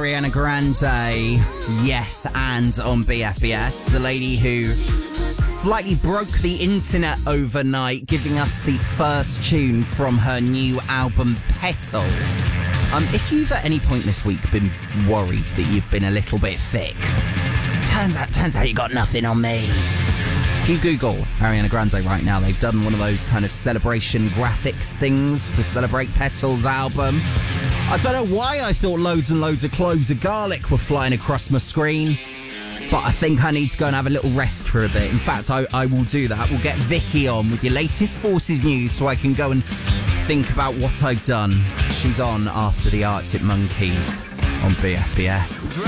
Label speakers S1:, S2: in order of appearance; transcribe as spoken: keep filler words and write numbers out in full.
S1: Ariana Grande, yes, and on B F B S, the lady who slightly broke the internet overnight, giving us the first tune from her new album, Petal. Um, if you've at any point this week been worried that you've been a little bit thick, turns out, turns out you got nothing on me. If you Google Ariana Grande right now, they've done one of those kind of celebration graphics things to celebrate Petal's album. I don't know why I thought loads and loads of cloves of garlic were flying across my screen, but I think I need to go and have a little rest for a bit. In fact, I, I will do that. We'll get Vicky on with your latest Forces news so I can go and think about what I've done. She's on after the Arctic Monkeys on B F B S.